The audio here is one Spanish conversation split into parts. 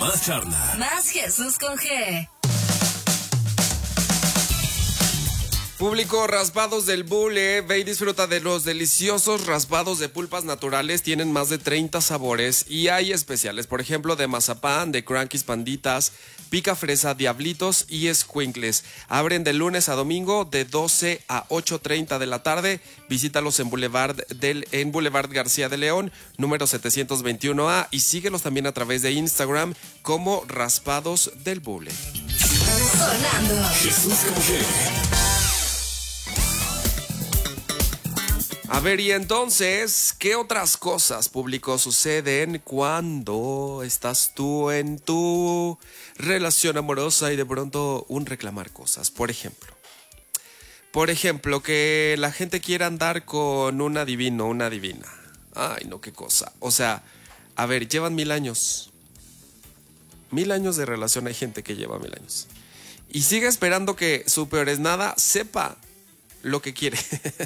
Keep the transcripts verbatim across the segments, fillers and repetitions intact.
Más charla. Más Jesús con G. Público, raspados del Bule, ve y disfruta de los deliciosos raspados de pulpas naturales. Tienen más de treinta sabores y hay especiales, por ejemplo, de mazapán, de crankies, panditas, pica fresa, diablitos y escuincles. Abren de lunes a domingo de doce a ocho treinta de la tarde. Visítalos en Boulevard, del, en Boulevard García de León, número setecientos veintiuno A, y síguelos también a través de Instagram como Raspados del Bule. Sonando. Jesús con G. A ver, y entonces, ¿qué otras cosas, público, suceden cuando estás tú en tu relación amorosa y de pronto un reclamar cosas? Por ejemplo, por ejemplo, que la gente quiera andar con un adivino, una adivina. Ay, no, qué cosa. O sea, a ver, llevan mil años. Mil años de relación, hay gente que lleva mil años. Y sigue esperando que su peor es nada sepa lo que quiere.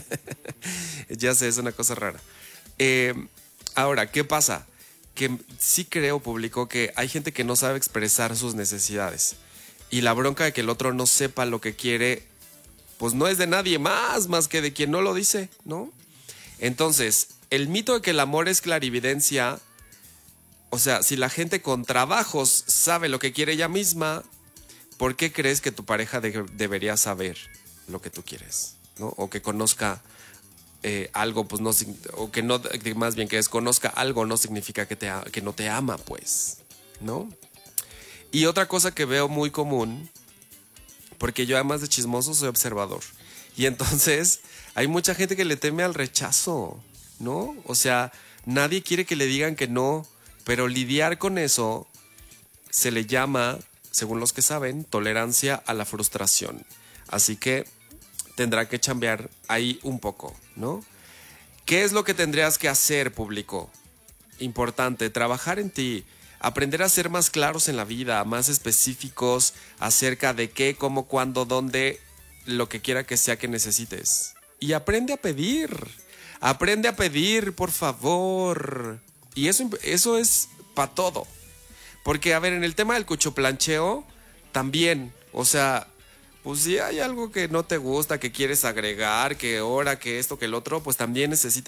Ya sé, es una cosa rara. Eh, ahora, ¿qué pasa? Que sí creo, público, que hay gente que no sabe expresar sus necesidades. Y la bronca de que el otro no sepa lo que quiere, pues no es de nadie más, más que de quien no lo dice, ¿no? Entonces, el mito de que el amor es clarividencia, o sea, si la gente con trabajos sabe lo que quiere ella misma, ¿por qué crees que tu pareja de- debería saber lo que tú quieres? ¿No? O que conozca eh, algo, pues no, o que no, más bien que desconozca algo no significa que, te, que no te ama, pues, ¿no? Y otra cosa que veo muy común, porque yo además de chismoso soy observador, y entonces hay mucha gente que le teme al rechazo, ¿no? O sea, nadie quiere que le digan que no, pero lidiar con eso se le llama, según los que saben, tolerancia a la frustración. Así que tendrá que chambear ahí un poco, ¿no? ¿Qué es lo que tendrías que hacer, público? Importante, trabajar en ti, aprender a ser más claros en la vida, más específicos acerca de qué, cómo, cuándo, dónde, lo que quiera que sea que necesites. Y aprende a pedir, aprende a pedir, por favor. Y eso, eso es para todo. Porque, a ver, en el tema del cuchoplancheo, también, o sea, pues si hay algo que no te gusta, que quieres agregar, que ahora, que esto, que el otro, pues también necesitas